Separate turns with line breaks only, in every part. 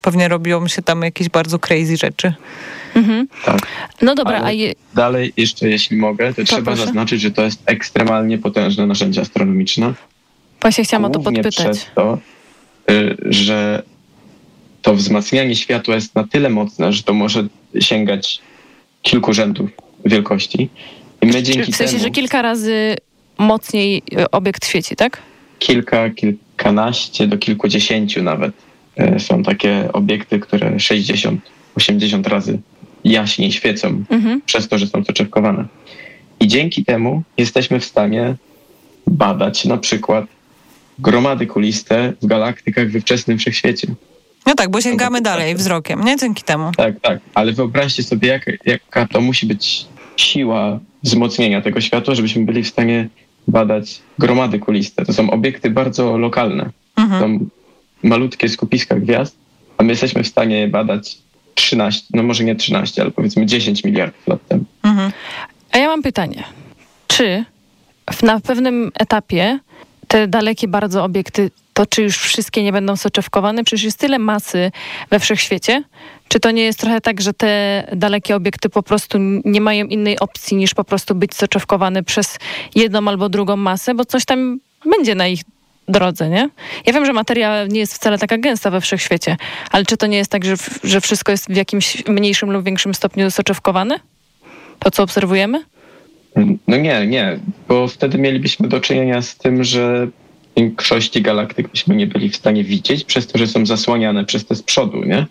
pewnie robią się tam jakieś bardzo crazy rzeczy.
Mhm.
Tak.
No dobra,
dalej jeszcze, jeśli mogę, to trzeba zaznaczyć, że to jest ekstremalnie potężne narzędzie astronomiczne.
Właśnie chciałam o to
Głównie
podpytać.
przez to, że to wzmacnianie światła jest na tyle mocne, że to może sięgać kilku rzędów wielkości. I my dzięki
w sensie,
temu
że kilka razy mocniej obiekt świeci, tak?
kilkanaście do kilkudziesięciu nawet. Są takie obiekty, które 60-80 razy jaśniej świecą przez to, że są soczewkowane. I dzięki temu jesteśmy w stanie badać na przykład gromady kuliste w galaktykach we wczesnym wszechświecie.
No tak, bo sięgamy dalej wzrokiem, nie? Dzięki temu.
Tak. Ale wyobraźcie sobie, jaka to musi być siła wzmocnienia tego światła, żebyśmy byli w stanie badać gromady kuliste. To są obiekty bardzo lokalne. Są malutkie skupiska gwiazd, a my jesteśmy w stanie je badać 13, no może nie 13, ale powiedzmy 10 miliardów lat temu.
A ja mam pytanie. Czy na pewnym etapie te dalekie bardzo obiekty, to czy już wszystkie nie będą soczewkowane? Przecież jest tyle masy we wszechświecie. Czy to nie jest trochę tak, że te dalekie obiekty po prostu nie mają innej opcji niż po prostu być soczewkowane przez jedną albo drugą masę, bo coś tam będzie na ich drodze, nie? Ja wiem, że materia nie jest wcale taka gęsta we wszechświecie, ale czy to nie jest tak, że wszystko jest w jakimś mniejszym lub większym stopniu soczewkowane? To, co obserwujemy?
No nie, bo wtedy mielibyśmy do czynienia z tym, że większości galaktyk byśmy nie byli w stanie widzieć, przez to, że są zasłaniane przez te z przodu, nie?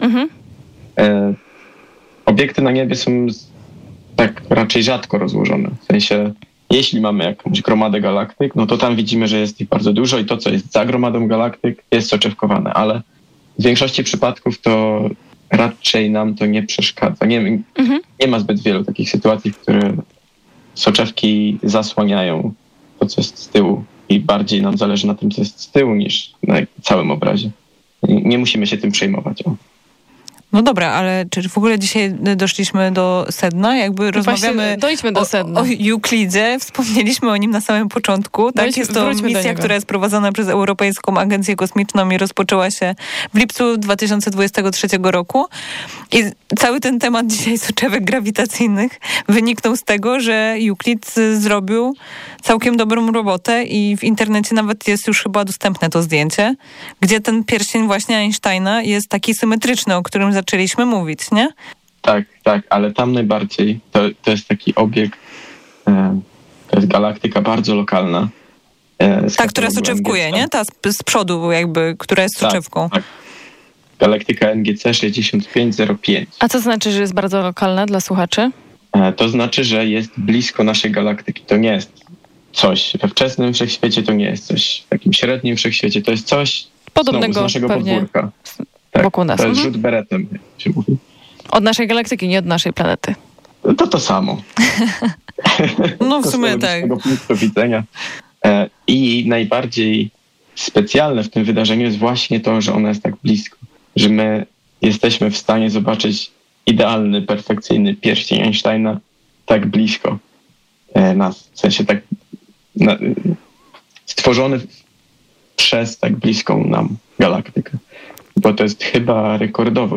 Obiekty na niebie są tak raczej rzadko rozłożone. W sensie, jeśli mamy jakąś gromadę galaktyk, no to tam widzimy, że jest ich bardzo dużo i to, co jest za gromadą galaktyk, jest soczewkowane, ale w większości przypadków to raczej nam to nie przeszkadza. Nie ma zbyt wielu takich sytuacji, w których soczewki zasłaniają to, co jest z tyłu i bardziej nam zależy na tym, co jest z tyłu, niż na całym obrazie. Nie musimy się tym przejmować.
No dobra, ale czy w ogóle dzisiaj doszliśmy do sedna? Jakby rozmawiamy
dojdźmy do sedna.
O Euklidzie, wspomnieliśmy o nim na samym początku. Tak, jest to misja, która jest prowadzona przez Europejską Agencję Kosmiczną i rozpoczęła się w lipcu 2023 roku. I cały ten temat dzisiaj soczewek grawitacyjnych wyniknął z tego, że Euklid zrobił całkiem dobrą robotę i w internecie nawet jest już chyba dostępne to zdjęcie, gdzie ten pierścień właśnie Einsteina jest taki symetryczny, o którym zaczęliśmy mówić, nie?
Tak, ale tam najbardziej to jest taki obiekt, to jest galaktyka bardzo lokalna.
Ta, która soczewkuje, nie? Ta z przodu jakby, która jest soczewką.
Tak. Galaktyka NGC 6505.
A co znaczy, że jest bardzo lokalna dla słuchaczy?
To znaczy, że jest blisko naszej galaktyki. To nie jest coś we wczesnym wszechświecie, to nie jest coś w takim średnim wszechświecie, to jest coś
podobnego
z naszego
pewnie
podwórka. Tak,
wokół nas.
To jest rzut beretem, jak się mówi.
Od naszej galaktyki, nie od naszej planety.
To samo.
No w sumie tak.
Z tego punktu widzenia. I najbardziej specjalne w tym wydarzeniu jest właśnie to, że ona jest tak blisko. Że my jesteśmy w stanie zobaczyć idealny, perfekcyjny pierścień Einsteina tak blisko nas. W sensie tak stworzony przez tak bliską nam galaktykę. Bo to jest chyba rekordowo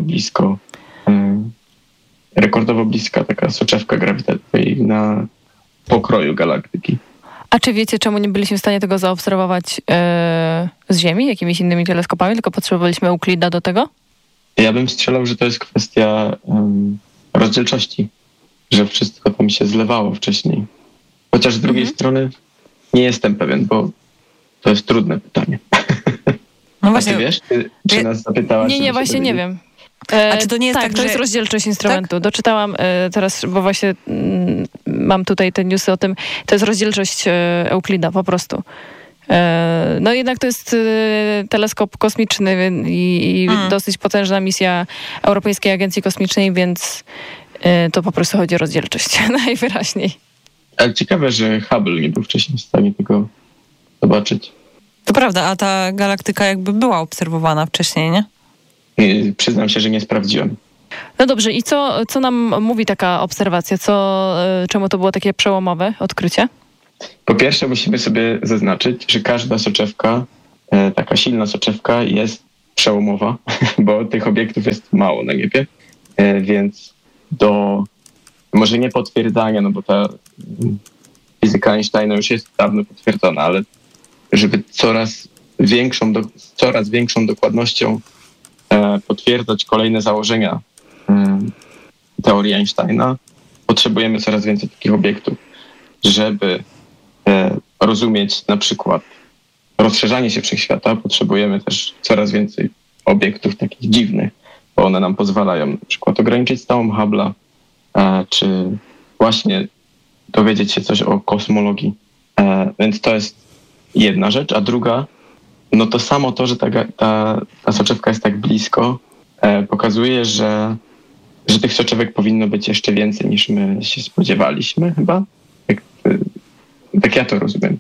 bliska taka soczewka grawitacyjna pokroju galaktyki.
A czy wiecie, czemu nie byliśmy w stanie tego zaobserwować z Ziemi, jakimiś innymi teleskopami, tylko potrzebowaliśmy Euklida do tego?
Ja bym strzelał, że to jest kwestia rozdzielczości, że wszystko tam się zlewało wcześniej. Chociaż z drugiej strony nie jestem pewien, bo to jest trudne pytanie.
No właśnie.
A ty wiesz? Czy nas zapytałaś?
Nie, właśnie nie wiem.
A czy to nie jest
tak,
tak,
to
że...
jest rozdzielczość instrumentu. Tak? Doczytałam teraz, bo właśnie mam tutaj te newsy o tym. To jest rozdzielczość Euklida po prostu. No jednak to jest teleskop kosmiczny i dosyć potężna misja Europejskiej Agencji Kosmicznej, więc to po prostu chodzi o rozdzielczość najwyraźniej.
Ale ciekawe, że Hubble nie był wcześniej w stanie tego zobaczyć.
To prawda, a ta galaktyka jakby była obserwowana wcześniej, nie?
Przyznam się, że nie sprawdziłem.
No dobrze, i co nam mówi taka obserwacja? Czemu to było takie przełomowe odkrycie?
Po pierwsze musimy sobie zaznaczyć, że każda soczewka, taka silna soczewka jest przełomowa, bo tych obiektów jest mało na niebie, więc do może nie potwierdzania, no bo ta fizyka Einsteina już jest dawno potwierdzona, ale żeby coraz większą dokładnością potwierdzać kolejne założenia teorii Einsteina, potrzebujemy coraz więcej takich obiektów, żeby rozumieć na przykład rozszerzanie się wszechświata, potrzebujemy też coraz więcej obiektów takich dziwnych, bo one nam pozwalają na przykład ograniczyć stałą Hubble'a, czy właśnie dowiedzieć się coś o kosmologii. Więc to jest jedna rzecz, a druga, no to samo to, że ta soczewka jest tak blisko, pokazuje, że tych soczewek powinno być jeszcze więcej niż my się spodziewaliśmy chyba. Tak ja to rozumiem.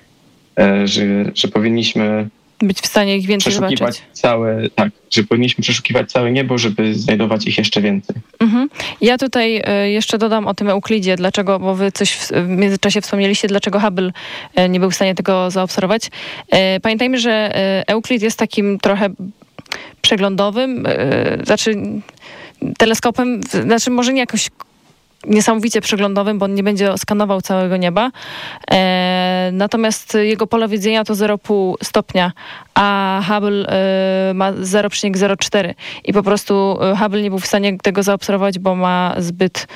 Że powinniśmy
być w stanie ich więcej zobaczyć.
Że powinniśmy przeszukiwać całe niebo, żeby znajdować ich jeszcze więcej.
Ja tutaj jeszcze dodam o tym Euklidzie, dlaczego, bo wy coś w międzyczasie wspomnieliście, dlaczego Hubble nie był w stanie tego zaobserwować. Pamiętajmy, że Euklid jest takim trochę przeglądowym, teleskopem, może nie jakoś niesamowicie przeglądowym, bo on nie będzie skanował całego nieba. Natomiast jego pole widzenia to 0,5 stopnia, a Hubble ma 0,04. I po prostu Hubble nie był w stanie tego zaobserwować, bo ma zbyt...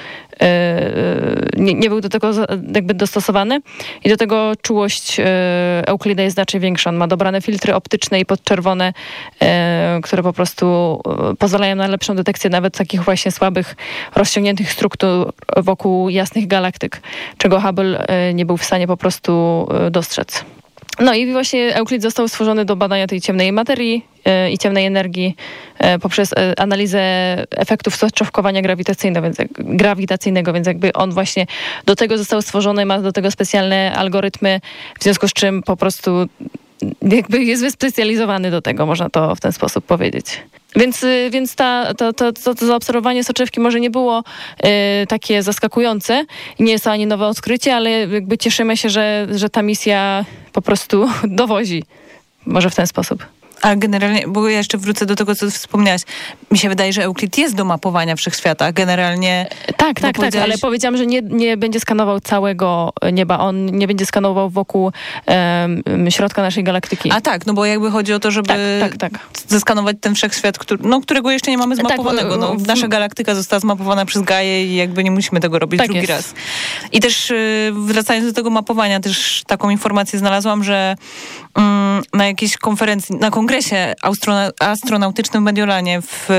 nie był do tego jakby dostosowany. I do tego czułość Euklida jest znacznie większa. On ma dobrane filtry optyczne i podczerwone, które po prostu pozwalają na lepszą detekcję nawet takich właśnie słabych, rozciągniętych struktur wokół jasnych galaktyk, czego Hubble nie był w stanie po prostu dostrzec. No i właśnie Euklid został stworzony do badania tej ciemnej materii i ciemnej energii poprzez analizę efektów soczewkowania grawitacyjnego, więc jakby on właśnie do tego został stworzony, ma do tego specjalne algorytmy, w związku z czym po prostu jakby jest wyspecjalizowany do tego, można to w ten sposób powiedzieć. Więc to zaobserwowanie soczewki może nie było takie zaskakujące i nie jest to ani nowe odkrycie, ale jakby cieszymy się, że ta misja po prostu dowozi. Może w ten sposób.
A generalnie, bo ja jeszcze wrócę do tego, co wspomniałaś. Mi się wydaje, że Euklid jest do mapowania wszechświata. Generalnie...
Tak, ale powiedziałam, że nie będzie skanował całego nieba. On nie będzie skanował wokół środka naszej galaktyki.
A tak, no bo jakby chodzi o to, żeby zeskanować ten wszechświat, którego jeszcze nie mamy zmapowanego. Nasza galaktyka została zmapowana przez Gaję i jakby nie musimy tego robić drugi raz. I też wracając do tego mapowania, też taką informację znalazłam, że na jakiejś konferencji, na kongresie astronautycznym w Mediolanie w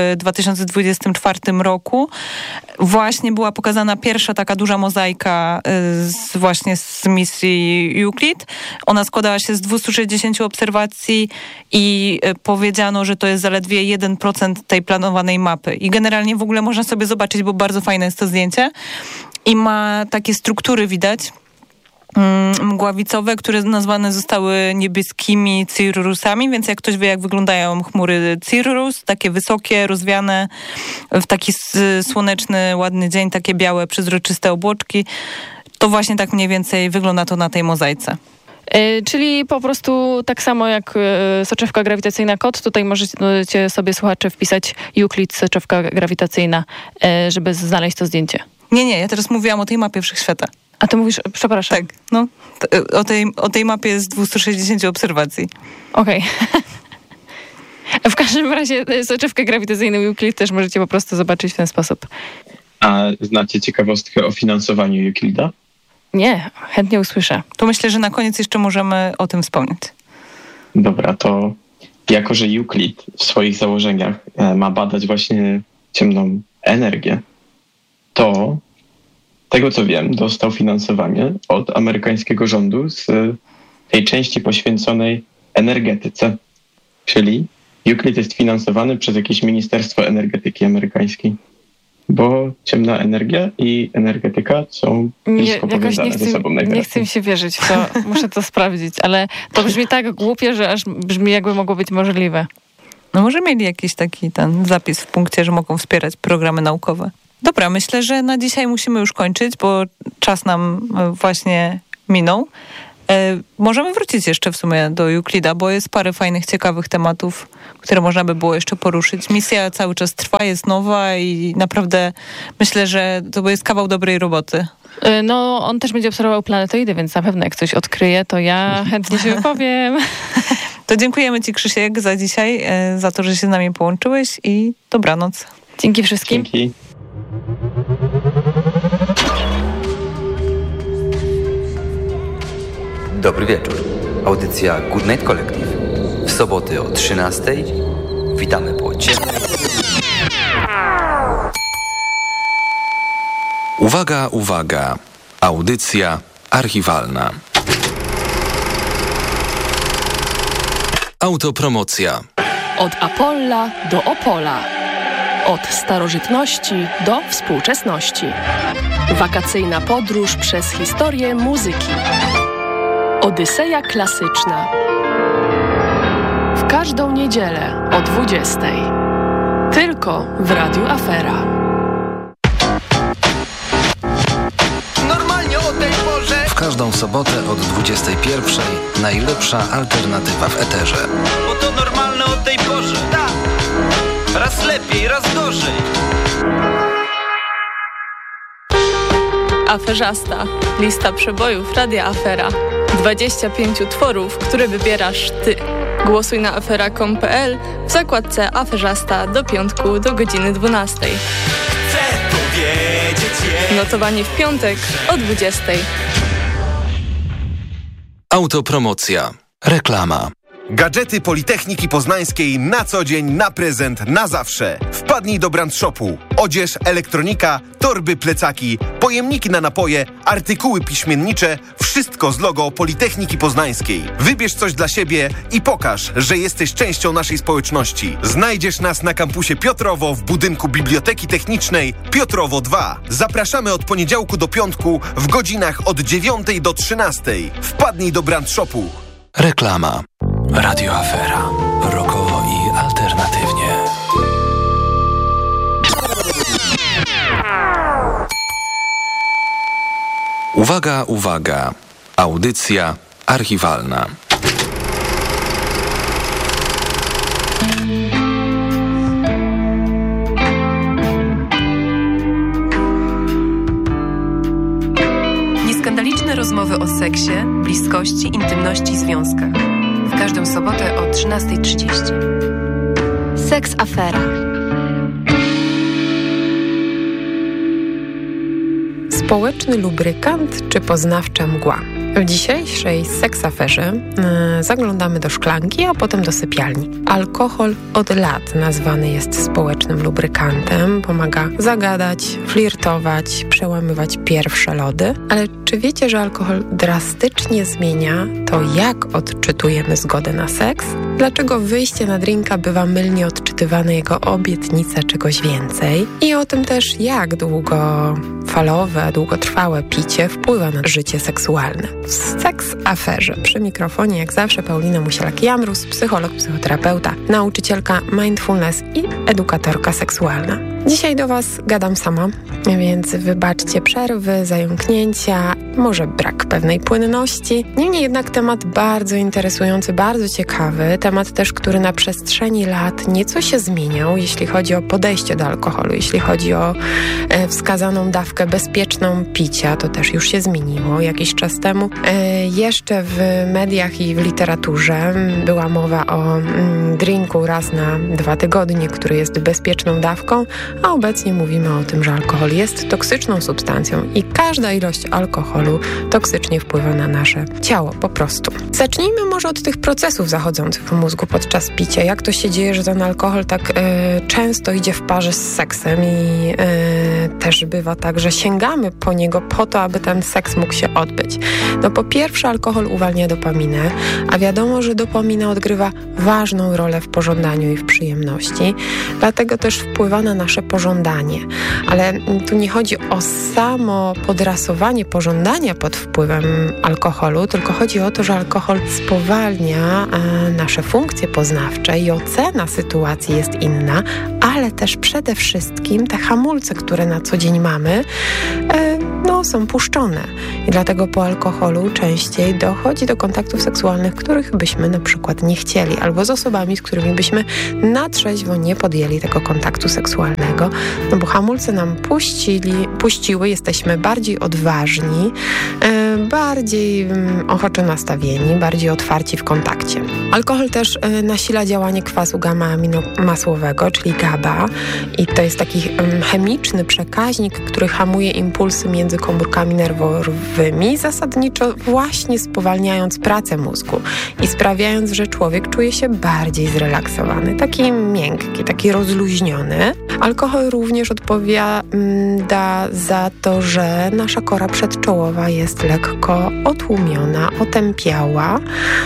2024 roku właśnie była pokazana pierwsza taka duża mozaika właśnie z misji Euclid. Ona składała się z 260 obserwacji i powiedziano, że to jest zaledwie 1% tej planowanej mapy. I generalnie w ogóle można sobie zobaczyć, bo bardzo fajne jest to zdjęcie i ma takie struktury widać, mgławicowe, które nazwane zostały niebieskimi cirrusami, więc jak ktoś wie, jak wyglądają chmury cirrus, takie wysokie, rozwiane, w taki słoneczny, ładny dzień, takie białe, przezroczyste obłoczki, to właśnie tak mniej więcej wygląda to na tej mozaice.
Czyli po prostu tak samo jak soczewka grawitacyjna KOT, tutaj możecie sobie, słuchacze, wpisać Euclid soczewka grawitacyjna, żeby znaleźć to zdjęcie. Nie,
ja teraz mówiłam o tej mapie wszechświata.
A ty mówisz, przepraszam.
Tak, no. O tej mapie z 260 obserwacji.
Okej. W każdym razie soczewkę grawitacyjną Euclid też możecie po prostu zobaczyć w ten sposób.
A znacie ciekawostkę o finansowaniu Euclida?
Nie, chętnie usłyszę.
To myślę, że na koniec jeszcze możemy o tym wspomnieć.
Dobra, to jako, że Euclid w swoich założeniach ma badać właśnie ciemną energię, to tego co wiem, dostał finansowanie od amerykańskiego rządu z tej części poświęconej energetyce. Czyli Euclid jest finansowany przez jakieś Ministerstwo Energetyki amerykańskiej. Bo ciemna energia i energetyka są blisko powiązane ze sobą najwyraźniej.
Nie chcę mi się wierzyć w to, muszę to sprawdzić, ale to brzmi tak głupie, że aż brzmi jakby mogło być możliwe.
No może mieli jakiś taki ten zapis w punkcie, że mogą wspierać programy naukowe. Dobra, myślę, że na dzisiaj musimy już kończyć, bo czas nam właśnie minął. Możemy wrócić jeszcze w sumie do Euklida, bo jest parę fajnych, ciekawych tematów, które można by było jeszcze poruszyć. Misja cały czas trwa, jest nowa i naprawdę myślę, że to jest kawał dobrej roboty.
No, on też będzie obserwował planetoidy, więc na pewno jak coś odkryje, to ja chętnie się wypowiem.
To dziękujemy Ci, Krzysiek, za dzisiaj, za to, że się z nami połączyłeś i dobranoc.
Dzięki wszystkim.
Dzięki.
Dobry wieczór. Audycja Good Night Collective. W soboty o 13:00 witamy po ciemnej.
Uwaga, uwaga. Audycja archiwalna. Autopromocja.
Od Apolla do Opola. Od starożytności do współczesności. Wakacyjna podróż przez historię muzyki. Odyseja klasyczna. W każdą niedzielę o 20:00. Tylko w Radiu Afera.
Normalnie o tej porze.
W każdą sobotę od 21:00 najlepsza alternatywa w eterze.
Bo to normalne o tej porze. Tak. Raz lepiej, raz gorzej.
Aferzasta. Lista przebojów Radia Afera. 25 utworów, które wybierasz ty. Głosuj na afera.com.pl w zakładce Aferzasta do piątku do godziny 12:00.
Chcę powiedzieć.
Notowanie w piątek o 20:00.
Autopromocja. Reklama.
Gadżety Politechniki Poznańskiej na co dzień, na prezent, na zawsze. Wpadnij do Brand Shopu. Odzież, elektronika, torby, plecaki, pojemniki na napoje, artykuły piśmiennicze, wszystko z logo Politechniki Poznańskiej. Wybierz coś dla siebie i pokaż, że jesteś częścią naszej społeczności. Znajdziesz nas na kampusie Piotrowo w budynku Biblioteki Technicznej Piotrowo 2. Zapraszamy od poniedziałku do piątku w godzinach od 9:00 do 13:00. Wpadnij do Brand Shopu.
Reklama. Radio Afera. Rockowo i alternatywnie. Uwaga, uwaga. Audycja archiwalna.
Nieskandaliczne rozmowy o seksie, bliskości, intymności i związkach. W każdą sobotę o 13:30. Seks Afera. Społeczny lubrykant czy poznawcza mgła? W dzisiejszej seksaferze zaglądamy do szklanki, a potem do sypialni. Alkohol od lat nazwany jest społecznym lubrykantem. Pomaga zagadać, flirtować, przełamywać pierwsze lody. Ale czy wiecie, że alkohol drastycznie zmienia to, jak odczytujemy zgodę na seks? Dlaczego wyjście na drinka bywa mylnie odczytywane jego obietnicę czegoś więcej? I o tym też, jak długofalowe, długotrwałe picie wpływa na życie seksualne. W Seks Aferze przy mikrofonie jak zawsze Paulina Musielak-Jamrus, psycholog, psychoterapeuta, nauczycielka mindfulness i edukatorka seksualna. Dzisiaj do Was gadam sama, więc wybaczcie przerwy, zająknięcia, może brak pewnej płynności. Niemniej jednak temat bardzo interesujący, bardzo ciekawy. Temat też, który na przestrzeni lat nieco się zmieniał, jeśli chodzi o podejście do alkoholu, jeśli chodzi o wskazaną dawkę bezpieczną picia, to też już się zmieniło jakiś czas temu. Jeszcze w mediach i w literaturze była mowa o drinku raz na 2 tygodnie, który jest bezpieczną dawką, a obecnie mówimy o tym, że alkohol jest toksyczną substancją i każda ilość alkoholu toksycznie wpływa na nasze ciało, po prostu. Zacznijmy może od tych procesów zachodzących w mózgu podczas picia. Jak to się dzieje, że ten alkohol tak często idzie w parze z seksem i też bywa tak, że sięgamy po niego po to, aby ten seks mógł się odbyć. No po pierwsze, alkohol uwalnia dopaminę, a wiadomo, że dopamina odgrywa ważną rolę w pożądaniu i w przyjemności. Dlatego też wpływa na nasze nasze pożądanie. Ale tu nie chodzi o samo podrasowanie pożądania pod wpływem alkoholu, tylko chodzi o to, że alkohol spowalnia nasze funkcje poznawcze i ocena sytuacji jest inna, ale też przede wszystkim te hamulce, które na co dzień mamy, są puszczone. I dlatego po alkoholu częściej dochodzi do kontaktów seksualnych, których byśmy na przykład nie chcieli, albo z osobami, z którymi byśmy na trzeźwo nie podjęli tego kontaktu seksualnego, bo hamulce nam puściły, jesteśmy bardziej odważni, bardziej ochoczo nastawieni, bardziej otwarci w kontakcie. Alkohol też nasila działanie kwasu gamma-aminomasłowego, czyli GABA, i to jest taki chemiczny przekaźnik, który hamuje impulsy między komórkami nerwowymi, zasadniczo właśnie spowalniając pracę mózgu i sprawiając, że człowiek czuje się bardziej zrelaksowany, taki miękki, taki rozluźniony. Alkohol również odpowiada za to, że nasza kora przedczołowa jest lekko otłumiona, otępiała,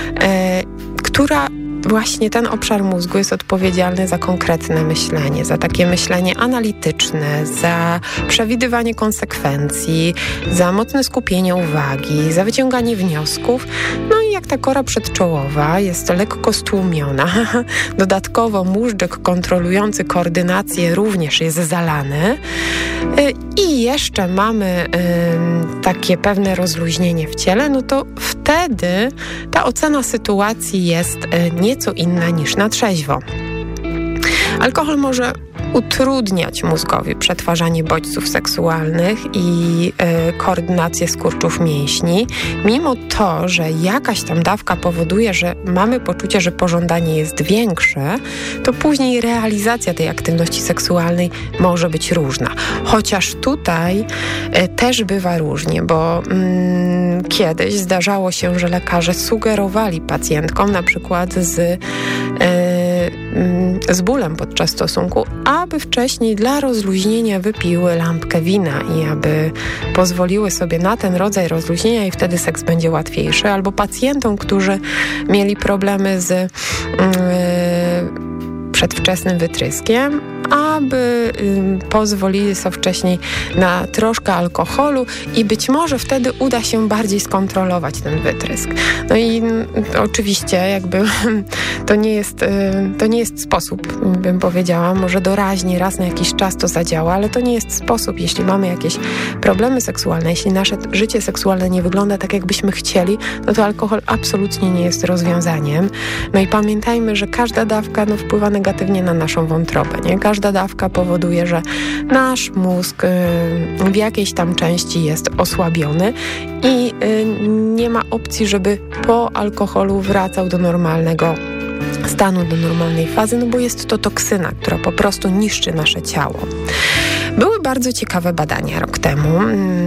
która właśnie ten obszar mózgu jest odpowiedzialny za konkretne myślenie, za takie myślenie analityczne, za przewidywanie konsekwencji, za mocne skupienie uwagi, za wyciąganie wniosków. No i jak ta kora przedczołowa jest lekko stłumiona, dodatkowo móżdżek kontrolujący koordynację również jest zalany i jeszcze mamy takie pewne rozluźnienie w ciele, no to wtedy ta ocena sytuacji jest nieco inna niż na trzeźwo. Alkohol może utrudniać mózgowi przetwarzanie bodźców seksualnych i koordynację skurczów mięśni, mimo to, że jakaś tam dawka powoduje, że mamy poczucie, że pożądanie jest większe, to później realizacja tej aktywności seksualnej może być różna. Chociaż tutaj też bywa różnie, bo kiedyś zdarzało się, że lekarze sugerowali pacjentkom na przykład z bólem podczas stosunku, aby wcześniej dla rozluźnienia wypiły lampkę wina i aby pozwoliły sobie na ten rodzaj rozluźnienia i wtedy seks będzie łatwiejszy. Albo pacjentom, którzy mieli problemy z przedwczesnym wytryskiem, aby pozwolili sobie wcześniej na troszkę alkoholu i być może wtedy uda się bardziej skontrolować ten wytrysk. No i oczywiście jakby to nie jest sposób, bym powiedziała, może doraźnie raz na jakiś czas to zadziała, ale to nie jest sposób, jeśli mamy jakieś problemy seksualne, jeśli nasze życie seksualne nie wygląda tak, jakbyśmy chcieli, no to alkohol absolutnie nie jest rozwiązaniem. No i pamiętajmy, że każda dawka wpływa negatywnie na naszą wątrobę, nie? Każda dawka powoduje, że nasz mózg w jakiejś tam części jest osłabiony i nie ma opcji, żeby po alkoholu wracał do normalnego stanu, do normalnej fazy, no bo jest to toksyna, która po prostu niszczy nasze ciało. Były bardzo ciekawe badania rok temu.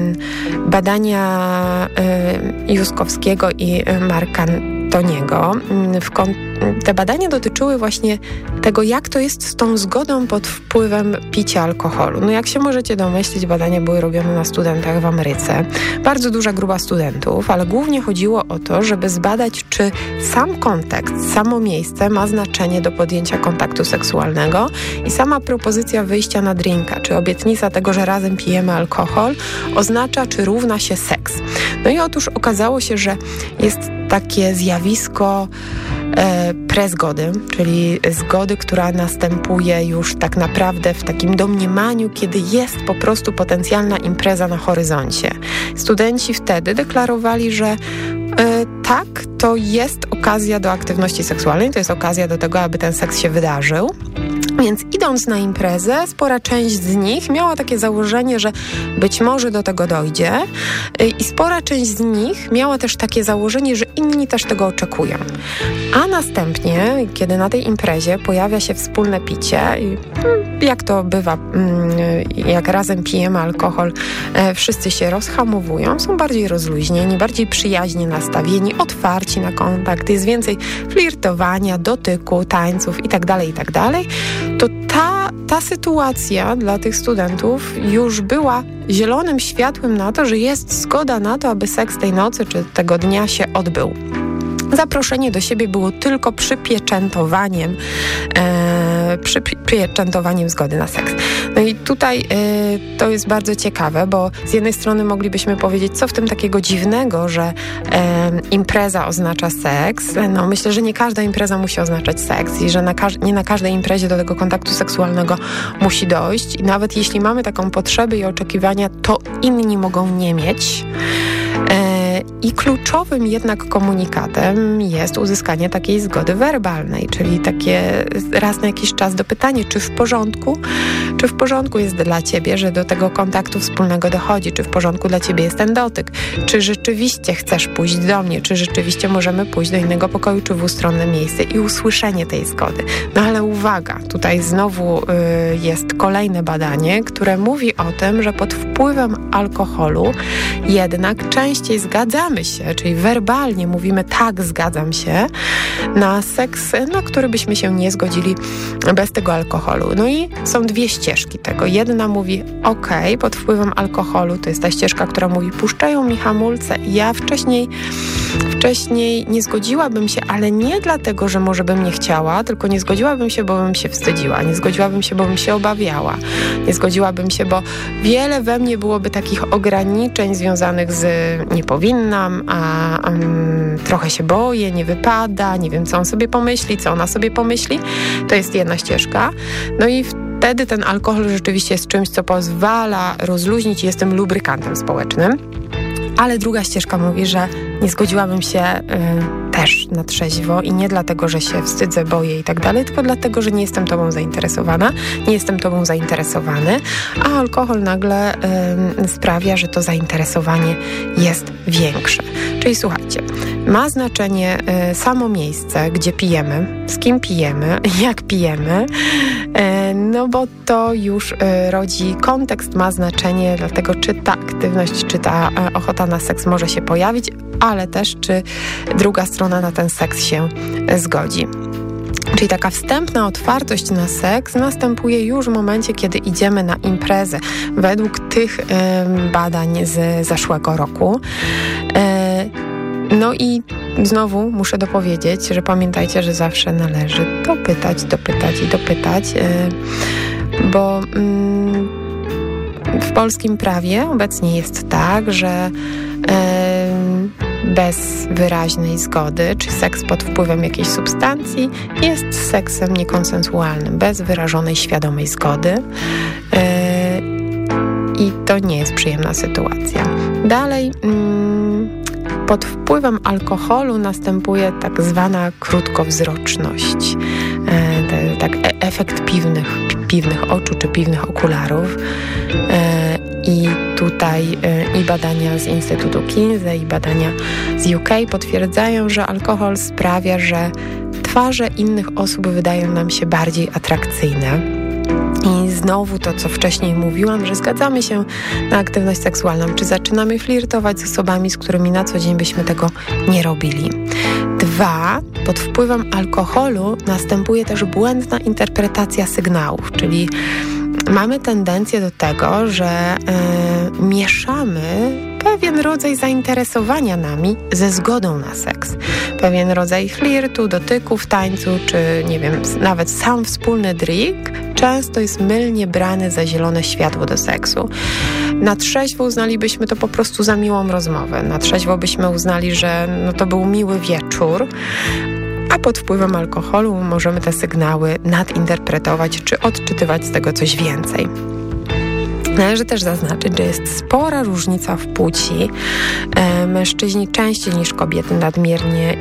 Badania Juskowskiego i Marcantoniego. Te badania dotyczyły właśnie tego, jak to jest z tą zgodą pod wpływem picia alkoholu. No jak się możecie domyślić, badania były robione na studentach w Ameryce. Bardzo duża grupa studentów, ale głównie chodziło o to, żeby zbadać, czy sam kontekst, samo miejsce ma znaczenie do podjęcia kontaktu seksualnego i sama propozycja wyjścia na drinka, czy obietnica tego, że razem pijemy alkohol, oznacza, czy równa się seks. No i otóż okazało się, że jest takie zjawisko prezgody, czyli zgody, która następuje już tak naprawdę w takim domniemaniu, kiedy jest po prostu potencjalna impreza na horyzoncie. Studenci wtedy deklarowali, że tak, to jest okazja do aktywności seksualnej, to jest okazja do tego, aby ten seks się wydarzył. Więc idąc na imprezę, spora część z nich miała takie założenie, że być może do tego dojdzie i spora część z nich miała też takie założenie, że inni też tego oczekują. A następnie, kiedy na tej imprezie pojawia się wspólne picie, jak to bywa, jak razem pijemy alkohol, wszyscy się rozhamowują, są bardziej rozluźnieni, bardziej przyjaźnie nastawieni, otwarci na kontakt, jest więcej flirtowania, dotyku, tańców itd., to ta sytuacja dla tych studentów już była zielonym światłem na to, że jest zgoda na to, aby seks tej nocy czy tego dnia się odbył. Zaproszenie do siebie było tylko przypieczętowaniem przypieczętowaniem zgody na seks. No i tutaj to jest bardzo ciekawe, bo z jednej strony moglibyśmy powiedzieć, co w tym takiego dziwnego, że impreza oznacza seks. No myślę, że nie każda impreza musi oznaczać seks i że nie na każdej imprezie do tego kontaktu seksualnego musi dojść. I nawet jeśli mamy taką potrzebę i oczekiwania, to inni mogą nie mieć. I kluczowym jednak komunikatem jest uzyskanie takiej zgody werbalnej, czyli takie raz na jakiś czas dopytanie, czy w porządku jest dla ciebie, że do tego kontaktu wspólnego dochodzi, czy w porządku dla ciebie jest ten dotyk, czy rzeczywiście chcesz pójść do mnie, czy rzeczywiście możemy pójść do innego pokoju, czy w ustronne miejsce i usłyszenie tej zgody. No ale uwaga, tutaj znowu jest kolejne badanie, które mówi o tym, że pod wpływem alkoholu jednak częściej zgadzamy się, czyli werbalnie mówimy tak, zgadzam się na seks, na który byśmy się nie zgodzili bez tego alkoholu. No i są dwie ścieżki tego. Jedna mówi pod wpływem alkoholu, to jest ta ścieżka, która mówi puszczają mi hamulce. Ja wcześniej nie zgodziłabym się, ale nie dlatego, że może bym nie chciała, tylko nie zgodziłabym się, bo bym się wstydziła. Nie zgodziłabym się, bo bym się obawiała. Nie zgodziłabym się, bo wiele we mnie byłoby takich ograniczeń związanych z nie powinnam, a trochę się boję, nie wypada, nie wiem, co on sobie pomyśli, co ona sobie pomyśli. To jest jedna ścieżka. No i wtedy ten alkohol rzeczywiście jest czymś, co pozwala rozluźnić, jestem lubrykantem społecznym. Ale druga ścieżka mówi, że nie zgodziłabym się też na trzeźwo i nie dlatego, że się wstydzę, boję i tak dalej, tylko dlatego, że nie jestem tobą zainteresowana, nie jestem tobą zainteresowany, a alkohol nagle sprawia, że to zainteresowanie jest większe. Czyli słuchajcie, ma znaczenie samo miejsce, gdzie pijemy, z kim pijemy, jak pijemy, no bo to już rodzi kontekst, ma znaczenie, dlatego czy ta aktywność, czy ta ochota na seks może się pojawić, ale też czy druga strona na ten seks się zgodzi. Czyli taka wstępna otwartość na seks następuje już w momencie, kiedy idziemy na imprezę. Według tych badań z zeszłego roku. No i znowu muszę dopowiedzieć, że pamiętajcie, że zawsze należy dopytać, bo w polskim prawie obecnie jest tak, że bez wyraźnej zgody, czy seks pod wpływem jakiejś substancji jest seksem niekonsensualnym, bez wyrażonej, świadomej zgody. I to nie jest przyjemna sytuacja. Dalej, pod wpływem alkoholu następuje tak zwana krótkowzroczność, efekt piwnych oczu czy piwnych okularów. I tutaj i badania z Instytutu Kinsey, i badania z UK potwierdzają, że alkohol sprawia, że twarze innych osób wydają nam się bardziej atrakcyjne. I znowu to, co wcześniej mówiłam, że zgadzamy się na aktywność seksualną, czy zaczynamy flirtować z osobami, z którymi na co dzień byśmy tego nie robili. 2. Pod wpływem alkoholu następuje też błędna interpretacja sygnałów, czyli mamy tendencję do tego, że mieszamy pewien rodzaj zainteresowania nami ze zgodą na seks. Pewien rodzaj flirtu, dotyków, tańcu, czy nie wiem, nawet sam wspólny drink często jest mylnie brany za zielone światło do seksu. Na trzeźwo uznalibyśmy to po prostu za miłą rozmowę. Na trzeźwo byśmy uznali, że to był miły wieczór, a pod wpływem alkoholu możemy te sygnały nadinterpretować czy odczytywać z tego coś więcej. Należy też zaznaczyć, że jest spora różnica w płci. Mężczyźni częściej niż kobiety nadmiernie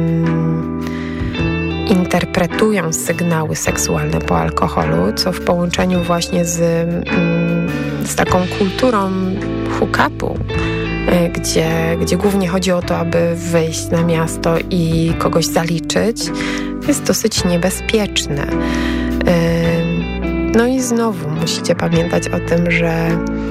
interpretują sygnały seksualne po alkoholu, co w połączeniu właśnie z taką kulturą hook-upu, gdzie głównie chodzi o to, aby wyjść na miasto i kogoś zaliczyć, jest dosyć niebezpieczne. No i znowu musicie pamiętać o tym, że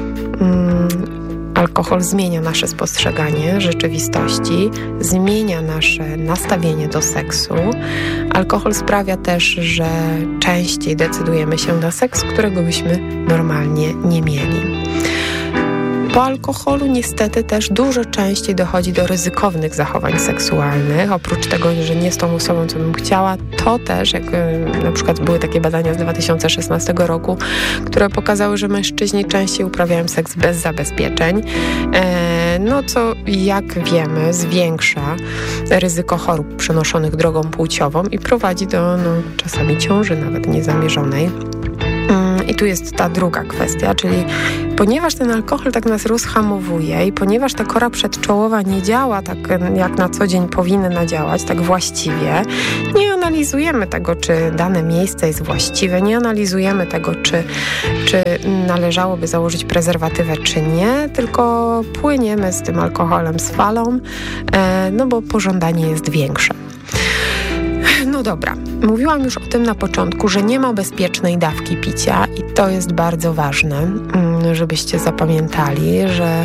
alkohol zmienia nasze spostrzeganie rzeczywistości, zmienia nasze nastawienie do seksu. Alkohol sprawia też, że częściej decydujemy się na seks, którego byśmy normalnie nie mieli. Po alkoholu niestety też dużo częściej dochodzi do ryzykownych zachowań seksualnych. Oprócz tego, że nie z tą osobą, co bym chciała, to też, jak na przykład były takie badania z 2016 roku, które pokazały, że mężczyźni częściej uprawiają seks bez zabezpieczeń, co jak wiemy zwiększa ryzyko chorób przenoszonych drogą płciową i prowadzi do czasami ciąży nawet niezamierzonej. I tu jest ta druga kwestia, czyli ponieważ ten alkohol tak nas rozhamowuje i ponieważ ta kora przedczołowa nie działa tak, jak na co dzień powinna działać, tak właściwie, nie analizujemy tego, czy dane miejsce jest właściwe, nie analizujemy tego, czy należałoby założyć prezerwatywę, czy nie, tylko płyniemy z tym alkoholem z falą, bo pożądanie jest większe. No dobra, mówiłam już o tym na początku, że nie ma bezpiecznej dawki picia i to jest bardzo ważne, żebyście zapamiętali, że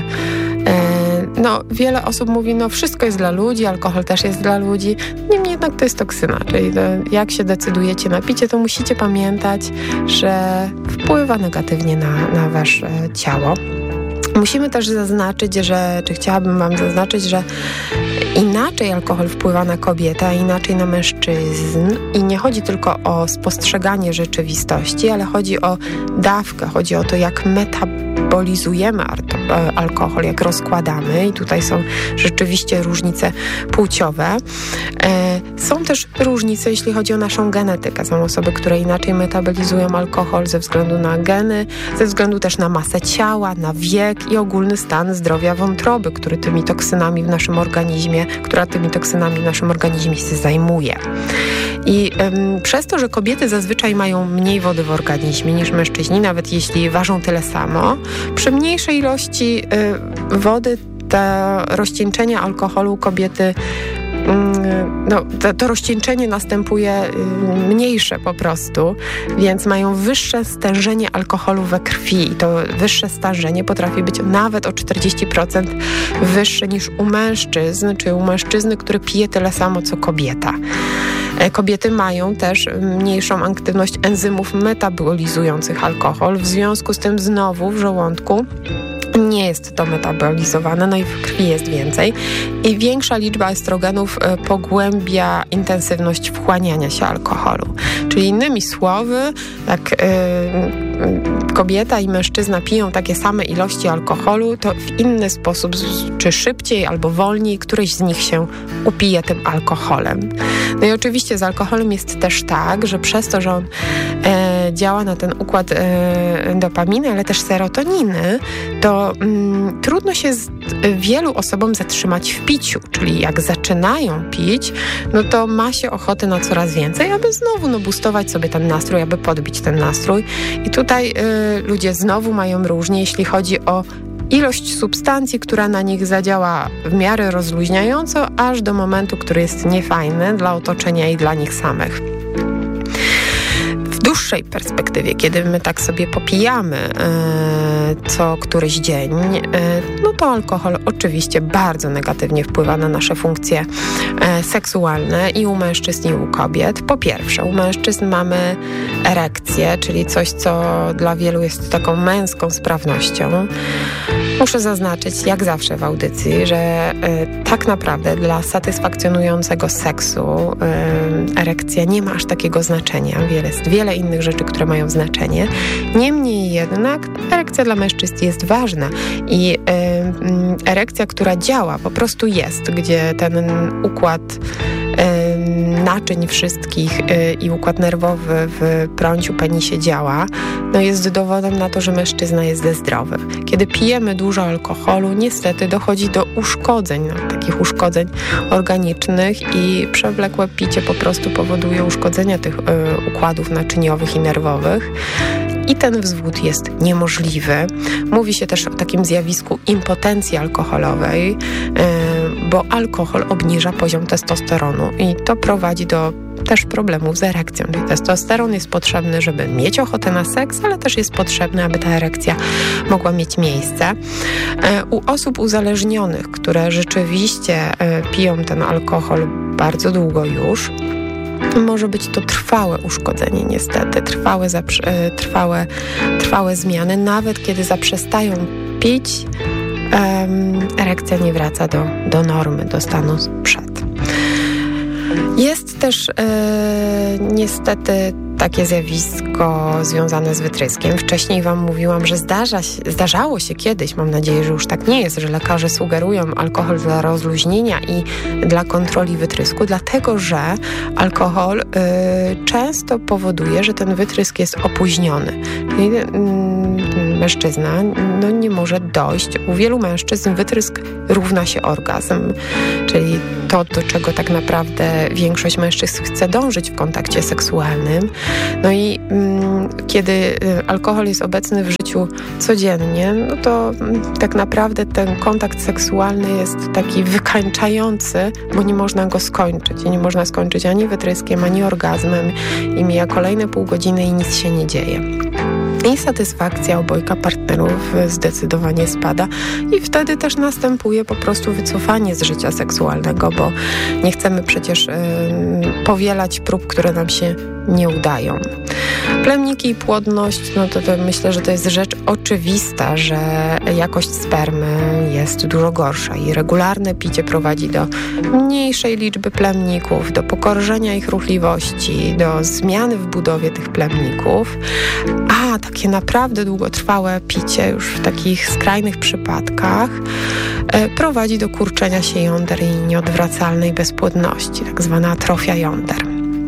wiele osób mówi, wszystko jest dla ludzi, alkohol też jest dla ludzi, niemniej jednak to jest toksyna, czyli jak się decydujecie na picie, to musicie pamiętać, że wpływa negatywnie na wasze ciało. Musimy też zaznaczyć, chciałabym wam zaznaczyć, że inaczej alkohol wpływa na kobietę, a inaczej na mężczyzn i nie chodzi tylko o spostrzeganie rzeczywistości, ale chodzi o dawkę, chodzi o to, jak metabolizujemy alkohol, jak rozkładamy i tutaj są rzeczywiście różnice płciowe. Są też różnice, jeśli chodzi o naszą genetykę. Są osoby, które inaczej metabolizują alkohol ze względu na geny, ze względu też na masę ciała, na wiek i ogólny stan zdrowia wątroby, która tymi toksynami w naszym organizmie się zajmuje. I przez to, że kobiety zazwyczaj mają mniej wody w organizmie niż mężczyźni, nawet jeśli ważą tyle samo, przy mniejszej ilości wody te rozcieńczenie alkoholu kobiety to rozcieńczenie następuje mniejsze po prostu, więc mają wyższe stężenie alkoholu we krwi i to wyższe stężenie potrafi być nawet o 40% wyższe niż u mężczyzn, czy u mężczyzny, który pije tyle samo co kobieta. Kobiety mają też mniejszą aktywność enzymów metabolizujących alkohol, w związku z tym znowu w żołądku nie jest to metabolizowane, i w krwi jest więcej i większa liczba estrogenów pogłębia intensywność wchłaniania się alkoholu. Czyli innymi słowy, jak kobieta i mężczyzna piją takie same ilości alkoholu, to w inny sposób, czy szybciej albo wolniej, któryś z nich się upije tym alkoholem. No i oczywiście z alkoholem jest też tak, że przez to, że on działa na ten układ dopaminy, ale też serotoniny, to trudno się wielu osobom zatrzymać w piciu, czyli jak zaczynają pić, to ma się ochotę na coraz więcej, aby znowu boostować sobie ten nastrój, aby podbić ten nastrój. I tutaj ludzie znowu mają różnie, jeśli chodzi o ilość substancji, która na nich zadziała w miarę rozluźniająco, aż do momentu, który jest niefajny dla otoczenia i dla nich samych. W dłuższej perspektywie, kiedy my tak sobie popijamy co któryś dzień, to alkohol oczywiście bardzo negatywnie wpływa na nasze funkcje seksualne i u mężczyzn, i u kobiet. Po pierwsze, u mężczyzn mamy erekcję, czyli coś, co dla wielu jest taką męską sprawnością. Muszę zaznaczyć, jak zawsze w audycji, że tak naprawdę dla satysfakcjonującego seksu erekcja nie ma aż takiego znaczenia. Jest wiele innych rzeczy, które mają znaczenie. Niemniej jednak erekcja dla mężczyzn jest ważna i erekcja, która działa, po prostu jest, gdzie ten układ naczyń wszystkich i układ nerwowy w prąciu penisie działa, jest dowodem na to, że mężczyzna jest zdrowy. Kiedy pijemy dużo alkoholu, niestety dochodzi do uszkodzeń, takich uszkodzeń organicznych i przewlekłe picie po prostu powoduje uszkodzenia tych układów naczyniowych i nerwowych. I ten wzwód jest niemożliwy. Mówi się też o takim zjawisku impotencji alkoholowej, bo alkohol obniża poziom testosteronu i to prowadzi do też problemów z erekcją. Czyli testosteron jest potrzebny, żeby mieć ochotę na seks, ale też jest potrzebny, aby ta erekcja mogła mieć miejsce. U osób uzależnionych, które rzeczywiście piją ten alkohol bardzo długo już, może być to trwałe uszkodzenie niestety, trwałe zmiany. Nawet kiedy zaprzestają pić, erekcja nie wraca do normy, do stanu sprzed. Jest też niestety takie zjawisko związane z wytryskiem. Wcześniej Wam mówiłam, że zdarzało się kiedyś, mam nadzieję, że już tak nie jest, że lekarze sugerują alkohol dla rozluźnienia i dla kontroli wytrysku, dlatego że alkohol często powoduje, że ten wytrysk jest opóźniony. Czyli mężczyzna nie może dojść. U wielu mężczyzn wytrysk równa się orgazm, czyli to, do czego tak naprawdę większość mężczyzn chce dążyć w kontakcie seksualnym. No i kiedy alkohol jest obecny w życiu codziennie, no to tak naprawdę ten kontakt seksualny jest taki wykańczający, bo nie można go skończyć. I nie można skończyć ani wytryskiem, ani orgazmem i mija kolejne pół godziny i nic się nie dzieje. I satysfakcja obojga partnerów zdecydowanie spada i wtedy też następuje po prostu wycofanie z życia seksualnego, bo nie chcemy przecież powielać prób, które nam się nie udają. Plemniki i płodność, to myślę, że to jest rzecz oczywista, że jakość spermy jest dużo gorsza i regularne picie prowadzi do mniejszej liczby plemników, do pokorżenia ich ruchliwości, do zmiany w budowie tych plemników, a takie naprawdę długotrwałe picie już w takich skrajnych przypadkach prowadzi do kurczenia się jąder i nieodwracalnej bezpłodności, tak zwana atrofia jąder.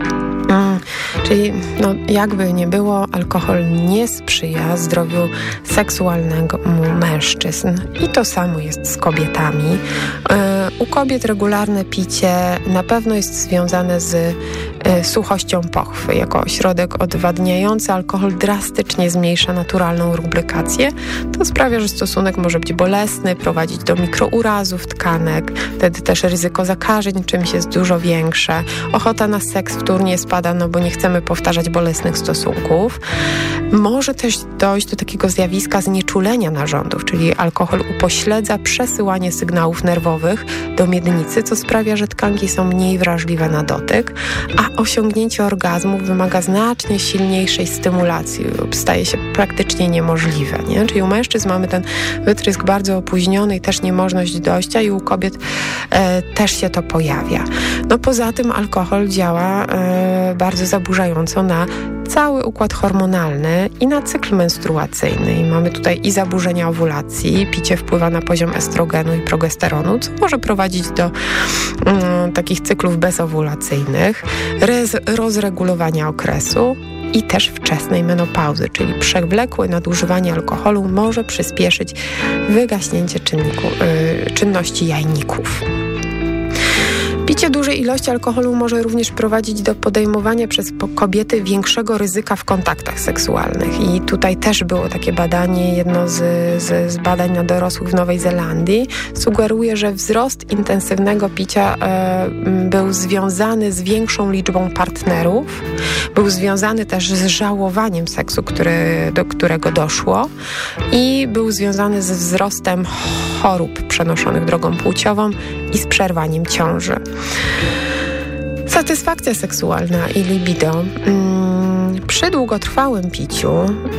Czyli jakby nie było, alkohol nie sprzyja zdrowiu seksualnemu mężczyzn. I to samo jest z kobietami. U kobiet regularne picie na pewno jest związane z suchością pochwy. Jako środek odwadniający alkohol drastycznie zmniejsza naturalną lubrykację. To sprawia, że stosunek może być bolesny, prowadzić do mikrourazów tkanek. Wtedy też ryzyko zakażeń czymś jest dużo większe. Ochota na seks wtórnie spada, bo nie chcemy powtarzać bolesnych stosunków. Może też dojść do takiego zjawiska znieczulenia narządów, czyli alkohol upośledza przesyłanie sygnałów nerwowych do miednicy, co sprawia, że tkanki są mniej wrażliwe na dotyk, a osiągnięcie orgazmu wymaga znacznie silniejszej stymulacji lub staje się praktycznie niemożliwe. Nie? Czyli u mężczyzn mamy ten wytrysk bardzo opóźniony i też niemożność dojścia i u kobiet też się to pojawia. Poza tym alkohol działa bardzo zaburzająco na cały układ hormonalny i na cykl menstruacyjny. I mamy tutaj i zaburzenia owulacji, picie wpływa na poziom estrogenu i progesteronu, co może prowadzić do takich cyklów bezowulacyjnych, rozregulowania okresu i też wczesnej menopauzy, czyli przewlekłe nadużywanie alkoholu może przyspieszyć wygaśnięcie czynności jajników. Picie dużej ilości alkoholu może również prowadzić do podejmowania przez kobiety większego ryzyka w kontaktach seksualnych. I tutaj też było takie badanie, jedno z badań na dorosłych w Nowej Zelandii, sugeruje, że wzrost intensywnego picia był związany z większą liczbą partnerów, był związany też z żałowaniem seksu, do którego doszło i był związany ze wzrostem chorób przenoszonych drogą płciową i z przerwaniem ciąży. Satysfakcja seksualna i libido przy długotrwałym piciu,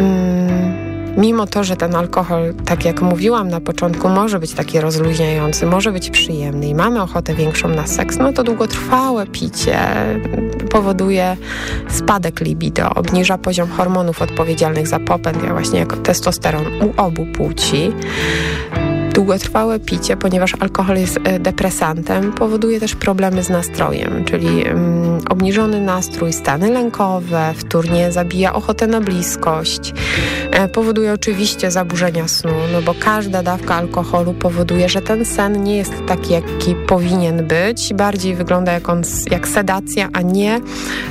mimo to, że ten alkohol, tak jak mówiłam na początku, może być taki rozluźniający, może być przyjemny i mamy ochotę większą na seks, to długotrwałe picie powoduje spadek libido, obniża poziom hormonów odpowiedzialnych za popęd, właśnie jako testosteron u obu płci. Długotrwałe picie, ponieważ alkohol jest depresantem, powoduje też problemy z nastrojem, czyli obniżony nastrój, stany lękowe, wtórnie zabija ochotę na bliskość, powoduje oczywiście zaburzenia snu, bo każda dawka alkoholu powoduje, że ten sen nie jest taki, jaki powinien być, bardziej wygląda jak sedacja, a nie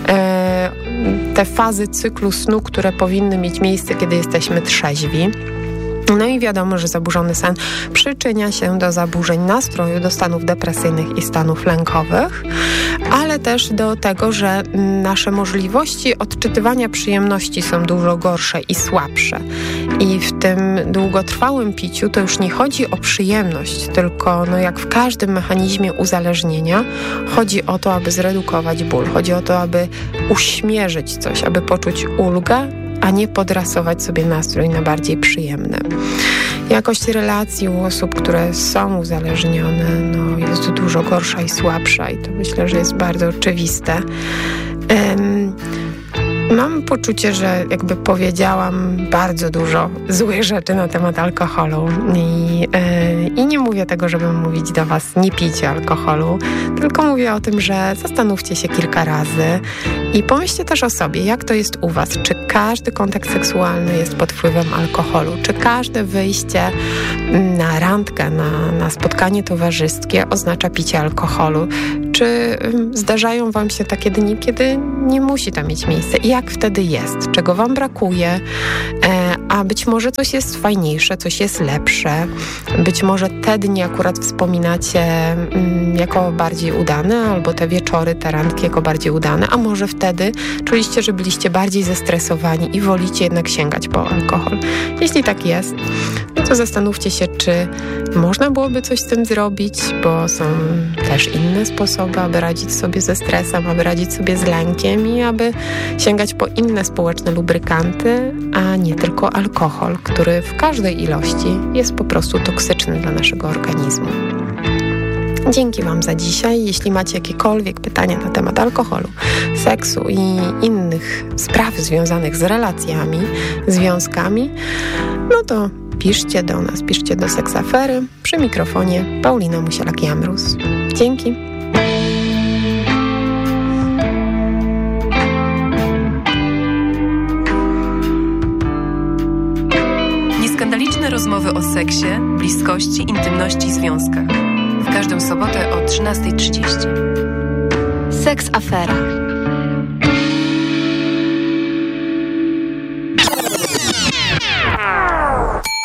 te fazy cyklu snu, które powinny mieć miejsce, kiedy jesteśmy trzeźwi. I wiadomo, że zaburzony sen przyczynia się do zaburzeń nastroju, do stanów depresyjnych i stanów lękowych, ale też do tego, że nasze możliwości odczytywania przyjemności są dużo gorsze i słabsze. I w tym długotrwałym piciu to już nie chodzi o przyjemność, tylko jak w każdym mechanizmie uzależnienia chodzi o to, aby zredukować ból, chodzi o to, aby uśmierzyć coś, aby poczuć ulgę, a nie podrasować sobie nastrój na bardziej przyjemny. Jakość relacji u osób, które są uzależnione, jest dużo gorsza i słabsza i to myślę, że jest bardzo oczywiste. Mam poczucie, że jakby powiedziałam bardzo dużo złych rzeczy na temat alkoholu i nie mówię tego, żeby mówić do was nie pijcie alkoholu, tylko mówię o tym, że zastanówcie się kilka razy i pomyślcie też o sobie, jak to jest u was, czy każdy kontakt seksualny jest pod wpływem alkoholu, czy każde wyjście na randkę, na spotkanie towarzyskie oznacza picie alkoholu, czy zdarzają wam się takie dni, kiedy nie musi to mieć miejsca i jak wtedy jest, czego wam brakuje, a być może coś jest fajniejsze, coś jest lepsze, być może te dni akurat wspominacie jako bardziej udane, albo te wieczory, te randki jako bardziej udane, a może wtedy czuliście, że byliście bardziej zestresowani i wolicie jednak sięgać po alkohol. Jeśli tak jest, to zastanówcie się, czy można byłoby coś z tym zrobić, bo są też inne sposoby, aby radzić sobie ze stresem, aby radzić sobie z lękiem i aby sięgać po inne społeczne lubrykanty, a nie tylko alkohol, który w każdej ilości jest po prostu toksyczny dla naszego organizmu. Dzięki wam za dzisiaj. Jeśli macie jakiekolwiek pytania na temat alkoholu, seksu i innych spraw związanych z relacjami, związkami, to piszcie do nas, piszcie do Seksafery. Przy mikrofonie Paulina Musielak-Jamrus. Dzięki.
Nieskandaliczne rozmowy o seksie, bliskości, intymności i związkach. W każdą sobotę o 13:30.
Seksafera.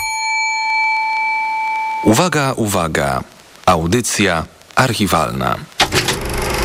Uwaga, uwaga. Audycja archiwalna.